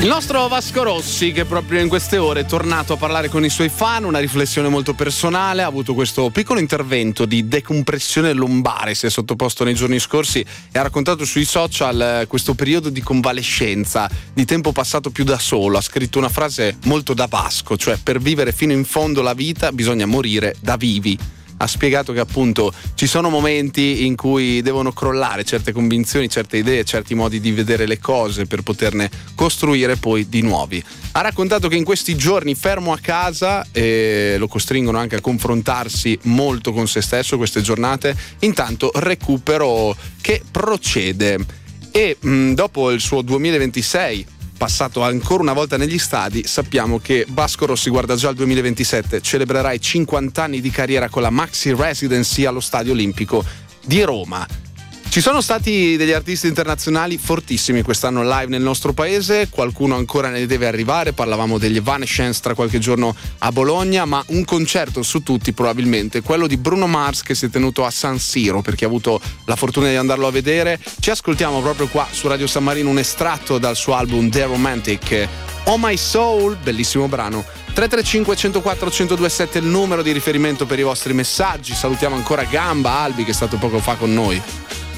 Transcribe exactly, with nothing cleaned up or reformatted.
Il nostro Vasco Rossi, che proprio in queste ore è tornato a parlare con i suoi fan, una riflessione molto personale, ha avuto questo piccolo intervento di decompressione lombare, si è sottoposto nei giorni scorsi e ha raccontato sui social questo periodo di convalescenza, di tempo passato più da solo. Ha scritto una frase molto da Vasco, cioè: per vivere fino in fondo la vita bisogna morire da vivi. Ha spiegato che appunto ci sono momenti in cui devono crollare certe convinzioni, certe idee, certi modi di vedere le cose per poterne costruire poi di nuovi. Ha raccontato che in questi giorni fermo a casa, e lo costringono anche a confrontarsi molto con se stesso queste giornate, intanto recupero che procede. E mh, dopo il suo duemilaventisei passato ancora una volta negli stadi, sappiamo che Vasco Rossi guarda già il duemilaventisette, celebrerà i cinquanta anni di carriera con la Maxi Residency allo Stadio Olimpico di Roma. Ci sono stati degli artisti internazionali fortissimi quest'anno live nel nostro paese, qualcuno ancora ne deve arrivare, parlavamo degli Evanescence tra qualche giorno a Bologna, ma un concerto su tutti probabilmente, quello di Bruno Mars, che si è tenuto a San Siro, per chi ha avuto la fortuna di andarlo a vedere. Ci ascoltiamo proprio qua su Radio San Marino un estratto dal suo album The Romantic, Oh My Soul, bellissimo brano. tre tre cinque, uno zero quattro, uno zero due sette è il numero di riferimento per i vostri messaggi. Salutiamo ancora Gamba, Albi, che è stato poco fa con noi.